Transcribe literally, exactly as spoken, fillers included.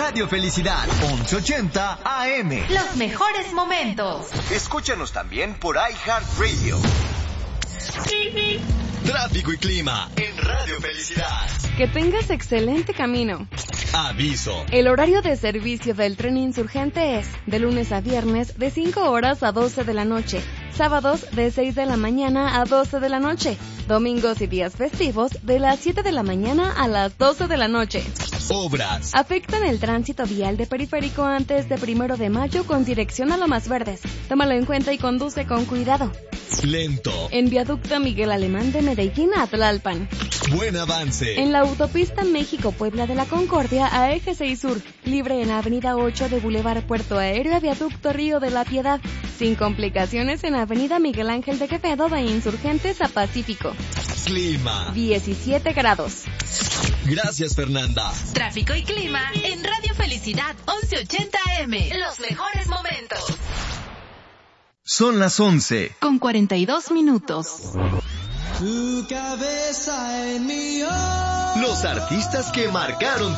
Radio Felicidad, once ochenta A M. Los mejores momentos. Escúchanos también por iHeartRadio. Tráfico y clima en Radio Felicidad. Que tengas excelente camino. Aviso. El horario de servicio del tren Insurgente es de lunes a viernes de cinco horas a doce de la noche, sábados de seis de la mañana a doce de la noche, domingos y días festivos de las siete de la mañana a las doce de la noche. Obras. Afectan el tránsito vial de Periférico antes de primero de mayo con dirección a Lomas Verdes. Tómalo en cuenta y conduce con cuidado. Lento. En viaducto Miguel Alemán de Medellín a Tlalpan. Buen avance. En la autopista México-Puebla de la Concordia a Eje seis Sur, libre en Avenida ocho de Boulevard Puerto Aéreo a Viaducto Río de la Piedad, sin complicaciones en Avenida Miguel Ángel de Quevedo de Insurgentes a Pacífico. Clima. diecisiete grados. Gracias, Fernanda. Tráfico y clima en Radio Felicidad once ochenta A M. Los mejores momentos. Son las once. Con cuarenta y dos minutos. Tu cabeza en mi ojo. Los artistas que marcaron